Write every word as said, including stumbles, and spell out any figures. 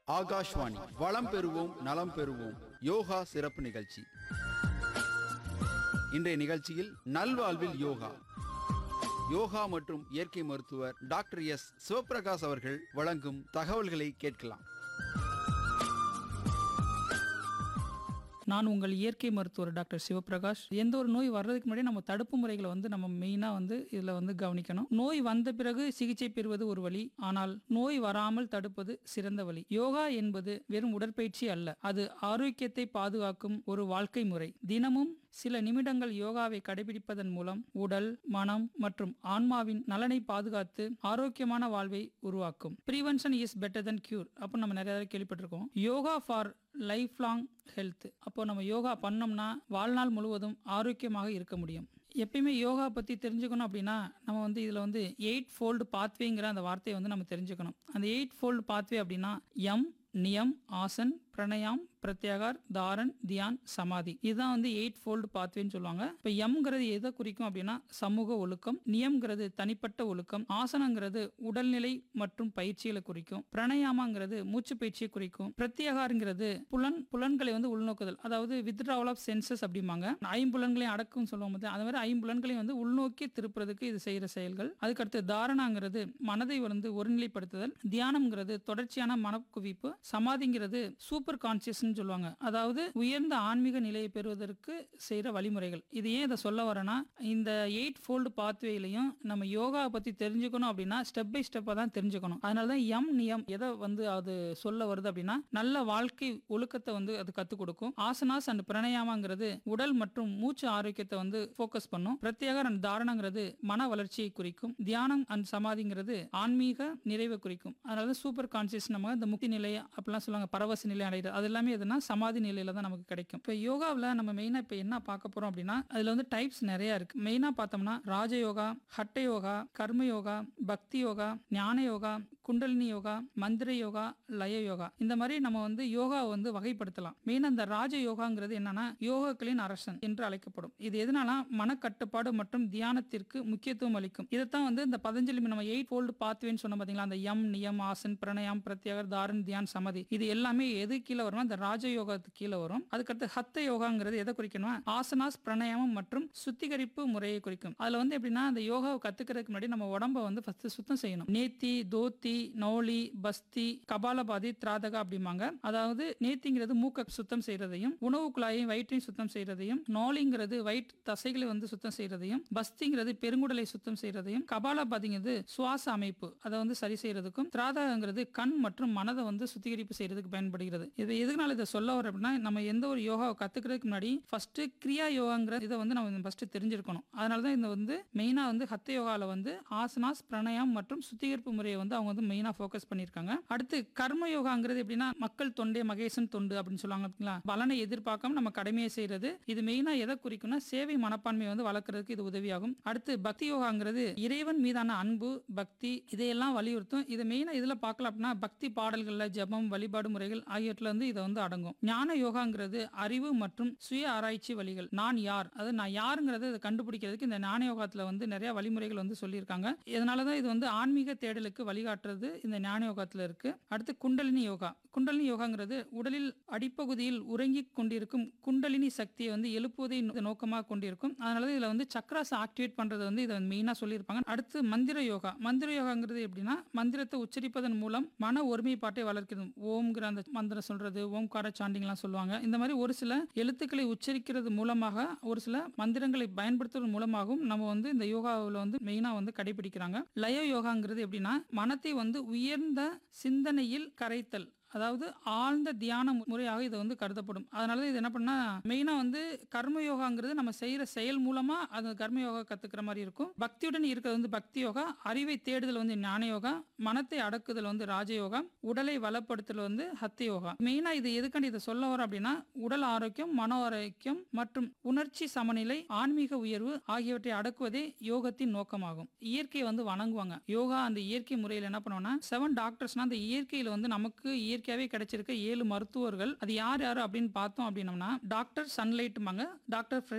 ஆகாஷ்வாணி வளம் பெறுவோம் நலம் பெறுவோம் யோகா சிறப்பு நிகழ்ச்சி. இன்றைய நிகழ்ச்சியில் நல்வாழ்வில் யோகா யோகா மற்றும் இயற்கை மருத்துவர் டாக்டர் எஸ் சிவபிரகாஷ் அவர்கள் வழங்கும் தகவல்களை கேட்கலாம். நான் உங்கள் இயற்கை மருத்துவர் டாக்டர் சிவபிரகாஷ். எந்த ஒரு நோய் வர்றதுக்கு முன்னாடி நம்ம தடுப்பு முறைகளை வந்து நம்ம மெயினாக வந்து இதில் வந்து கவனிக்கணும். நோய் வந்த பிறகு சிகிச்சை பெறுவது ஒரு வழி, ஆனால் நோய் வராமல் தடுப்பது சிறந்த வழி. யோகா என்பது வெறும் உடற்பயிற்சி அல்ல, அது ஆரோக்கியத்தை பாதுகாக்கும் ஒரு வாழ்க்கை முறை. தினமும் சில நிமிடங்கள் யோகாவை கடைபிடிப்பதன் மூலம் உடல், மனம் மற்றும் ஆன்மாவின் நலனை பாதுகாத்து ஆரோக்கியமான வாழ்வை உருவாக்கும். Prevention is better then cure அப்போ நம்ம நிறைய கேள்விப்பட்டிருக்கோம். Yoga for life long health. அப்போ நம்ம யோகா பண்ணோம்னா வாழ்நாள் முழுவதும் ஆரோக்கியமாக இருக்க முடியும். எப்பயுமே யோகா பற்றி தெரிஞ்சுக்கணும் அப்படின்னா நம்ம வந்து இதில் வந்து எயிட் ஃபோல்டு பாத்வேங்கிற அந்த வார்த்தையை வந்து நம்ம தெரிஞ்சுக்கணும். அந்த எயிட் ஃபோல்டு பாத்வே அப்படின்னா எம், நியம், ஆசன், பிரணயாம், பிரத்யாகார், தாரன், தியான், சமாதி. இதுதான் வந்து எயிட் ஃபோல்டு பாத்வேன்னு சொல்லுவாங்க. இப்போ எம்ங்கிறது எதை குறிக்கும் அப்படின்னா சமூக ஒழுக்கம், நியம்ங்கிறது தனிப்பட்ட ஒழுக்கம், ஆசனங்கிறது உடல்நிலை மற்றும் பயிற்சிகளை குறிக்கும், பிரணயாமாங்கிறது மூச்சு பயிற்சியை குறிக்கும், பிரத்யாகாரங்கிறது புலன் புலன்களை வந்து உள்நோக்குதல், அதாவது வித்ட்ராவல் ஆஃப் சென்சஸ் அப்படிம்பாங்க. ஐம்புலன்களையும் அடக்கும் சொல்லுவோம். அது மாதிரி ஐம்புலன்களையும் வந்து உள்நோக்கி திருப்புறதுக்கு இது செய்யற செயல்கள். அதுக்கடுத்து தாரணாங்கிறது மனதை வந்து ஒருநிலைப்படுத்துதல், தியானம்ங்கிறது தொடர்ச்சியான மனக்குவிப்பு, சமாதிங்கிறது சூப்பர் கான்சியஸ் சொல்லுவாங்க, அதாவது உயர்ந்த ஆன்மீக நிலையை பெறுவதற்கு செய்யற வழிமுறைகள். இது ஏன் இதை சொல்ல வரேன்னா, இந்த எயிட் ஃபோல்டு பாத்வேலையும் நம்ம யோகா பத்தி தெரிஞ்சுக்கணும் அப்படின்னா ஸ்டெப் பை ஸ்டெப்பா தான் தெரிஞ்சுக்கணும். அதனாலதான் எம் நியம் எதை வந்து அது சொல்ல வருது அப்படின்னா நல்ல வாழ்க்கை ஒழுக்கத்தை வந்து அது கத்துக் கொடுக்கும். ஆசனாஸ் அண்ட் பிரணயாமாங்கிறது உடல் மற்றும் மூச்சு ஆரோக்கியத்தை வந்து போக்கஸ் பண்ணும். பிரத்யேக அண்ட் தாரணங்கிறது மன வளர்ச்சியை குறிக்கும். தியானம் அண்ட் சமாதிங்கிறது ஆன்மீக நிறைவை குறிக்கும். அதனால சூப்பர் கான்சியஸ் நம்ம இந்த முக்தி நிலை அப்படிலாம் சொல்லுவாங்க, பரவச நிலை அடைகிறது. அது எல்லாமே எதுனா சமாதி நிலையில தான் நமக்கு கிடைக்கும். இப்போ யோகாவில் நம்ம மெயினா இப்போ என்ன பார்க்க போறோம் அப்படின்னா அதுல வந்து டைப்ஸ் நிறைய இருக்கு. மெயினா பார்த்தோம்னா ராஜயோகா, ஹட்ட யோகா, கர்ம யோகா, பக்தி யோகா, ஞான யோகா, குண்டலினி யோகா, மந்திர யோகா, லய யோகா, இந்த மாதிரி நம்ம வந்து யோகா வந்து வகைப்படுத்தலாம். மெயினா இந்த ராஜ யோகாங்கிறது என்னன்னா யோகாக்களின் அரசன் என்று அழைக்கப்படும். இது எதனால மனக்கட்டுப்பாடு மற்றும் தியானத்திற்கு முக்கியத்துவம் அளிக்கும். இதைத்தான் வந்து இந்த பதஞ்சலி நம்ம எயிட் ஃபோல்டு பாத்வேன்னு சொன்ன பாத்தீங்களா, அந்த எம், நியம், ஆசன், பிரணயம், பிரத்யாகர், தாரன், தியான், சமாதி, இது எல்லாமே எது கீழே வரும்? இந்த ராஜ யோகத்துக்கு கீழே வரும். அதுக்கடுத்து ஹத்த யோகாங்கிறது எதை குறிக்கணும்? ஆசனாஸ், பிரணயாமம் மற்றும் சுத்திகரிப்பு முறையை குறிக்கும். அதுல வந்து எப்படின்னா அந்த யோகாவை கத்துக்கிறதுக்கு முன்னாடி நம்ம உடம்ப வந்து ஃபர்ஸ்ட் சுத்தம் செய்யணும். நேத்தி, தோத்தி, நௌலி, பஸ்தி, கபாலபாதி, திராதகா அப்படிம்பாங்க. அதாவது நேத்திங்கிறது மூக்க சுத்தம் செய்யறதையும், உணவு குழாயையும் வயிற்றையும் சுத்தம் செய்யறதையும், நௌலிங்கிறது வயிற்று தசைகளை வந்து சுத்தம் செய்யறதையும், பஸ்திங்கிறது பெருங்குடலை சுத்தம் செய்யறதையும், கபாலபாதிங்கிறது சுவாச அமைப்பு அதை வந்து சரி செய்யறதுக்கும், திராதகாங்கிறது கண் மற்றும் மனதை வந்து சுத்திகரிப்பு செய்யறதுக்கு பயன்படுகிறது. இது எதுனால இதை சொல்ல வர அப்படின்னா நம்ம எந்த ஒரு யோகாவை கத்துக்கிறதுக்கு முன்னாடி ஃபர்ஸ்ட் கிரியா யோகாங்கிற இதை வந்து நம்ம ஃபர்ஸ்ட் தெரிஞ்சிருக்கணும். அதனாலதான் இந்த வந்து மெயினா வந்து ஹத்த யோகால வந்து ஆசனாஸ், பிரணயம் மற்றும் சுத்திகரிப்பு முறையை வந்து அவங்க வந்து மெயினா போக்கஸ் பண்ணிருக்காங்க. அடுத்து கர்ம யோகாங்கிறது எப்படின்னா மக்கள் தொண்டே மகேசன் தொண்டு அப்படின்னு சொல்லுவாங்க. பலனை எதிர்பார்க்காம நம்ம கடமையை செய்யறது. இது மெயினா எதை குறிக்கும்னா சேவை மனப்பான்மை வந்து வளர்க்கறதுக்கு இது உதவியாகும். அடுத்து பக்தி யோகாங்கிறது இறைவன் மீதான அன்பு, பக்தி இதையெல்லாம் வலியுறுத்தும். இது மெயினா இதுல பார்க்கலாம் அப்படின்னா பக்தி பாடல்கள்ல ஜபம், வழிபாடு முறைகள் ஆகியவற்றில் வந்து இதை வந்து அடங்கும். ஞான யோகாங்கிறது அறிவு மற்றும் சுய ஆராய்ச்சி வழிகள். நான் யார், அது நான் யாருங்கிறத கண்டுபிடிக்கிறதுக்கு இந்த ஞான யோகத்துல வந்து நிறைய வழிமுறைகள் வந்து சொல்லியிருக்காங்க. இதனாலதான் இது வந்து ஆன்மீக தேடலுக்கு வழிகாட்டுறது இந்த ஞான யோகத்துல இருக்கு. அடுத்து குண்டலினி யோகா. குண்டலினி யோகாங்கிறது உடலில் அடிப்பகுதியில் உறங்கிக் கொண்டிருக்கும் குண்டலினி சக்தியை வந்து எழுப்புவதை நோக்கமாக கொண்டிருக்கும். அதனால இதுல வந்து சக்ராஸ் ஆக்டிவேட் பண்றது வந்து இதை மெயினா சொல்லியிருப்பாங்க. அடுத்து மந்திர யோகா. மந்திர யோகாங்கிறது எப்படின்னா மந்திரத்தை உச்சரிப்பதன் மூலம் மன ஒருமைப்பாட்டை வளர்க்கிறது. ஓம்ங்கிற அந்த மந்திரம் சொல்றது, ஓம்கார சாண்டிங்லாம் சொல்லுவாங்க. இந்த மாதிரி ஒரு சில எழுத்துக்களை உச்சரிக்கிறது மூலமாக, ஒரு சில மந்திரங்களை பயன்படுத்துவதன் மூலமாகவும் நம்ம வந்து இந்த யோகாவில் வந்து மெயினா வந்து கடைபிடிக்கிறாங்க. லய யோகாங்கிறது எப்படின்னா மனத்தை வந்து உயர்ந்த சிந்தனையில் கரைத்தல், அதாவது ஆழ்ந்த தியான முறையாக இது வந்து கருதப்படும். அதனால இது என்ன பண்ணா மெயினா வந்து கர்ம யோகாங்கிறது நம்ம செய்யற செயல் மூலமா அந்த கர்ம யோகா கத்துக்கிற மாதிரி இருக்கும். பக்தியுடன் இருக்கிறது வந்து பக்தி யோகா, அறிவை தேடுதல் வந்து ஞான யோகா, மனத்தை அடக்குதல் வந்து ராஜயோகா, உடலை வளப்படுத்தல் வந்து ஹத்த யோகா. மெயினா இது எதுக்காண்டி இதை சொல்ல வரும் அப்படின்னா உடல் ஆரோக்கியம், மன ஆரோக்கியம் மற்றும் உணர்ச்சி சமநிலை, ஆன்மீக உயர்வு ஆகியவற்றை அடக்குவதே யோகத்தின் நோக்கமாகும். இயற்கையை வந்து வணங்குவாங்க. யோகா அந்த இயற்கை முறையில் என்ன பண்ணுவோம்னா செவன் டாக்டர்ஸ்னா அந்த இயற்கையில வந்து நமக்கு இயற்கை கிடைச்சிருக்க ஏழு மருத்துவர்கள் அது யார் யாரு அப்படின்னு பார்த்தோம் அப்படின்னோம்னா டாக்டர் சன்லைட், டாக்டர்